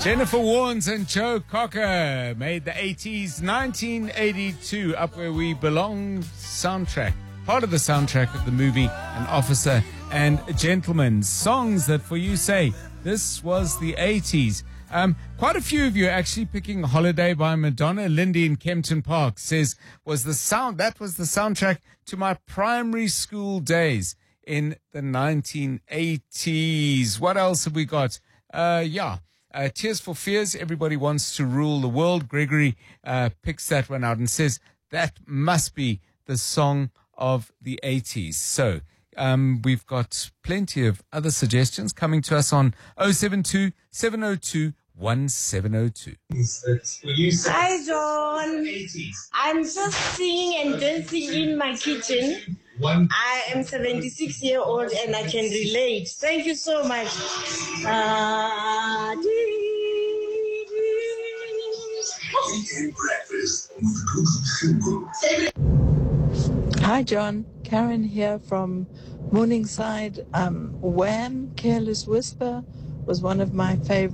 Jennifer Warnes and Joe Cocker made the 80s, 1982, Up Where We Belong soundtrack. Part of the soundtrack of the movie An Officer and a Gentleman. Songs that for you say, this was the 80s. Quite a few of you are actually picking Holiday by Madonna. Lindy in Kempton Park says, that was the soundtrack to my primary school days in the 1980s. What else have we got? Tears for Fears, Everybody Wants to Rule the World. Gregory picks that one out and says that must be the song of the 80s. So we've got plenty of other suggestions coming to us on 072 702 1702. Hi, John. I'm just singing and dancing in my kitchen. I am 76-year-old and I can relate. Thank you so much. Hi, John. Karen here from Morningside. Wham! Careless Whisper was one of my favorite.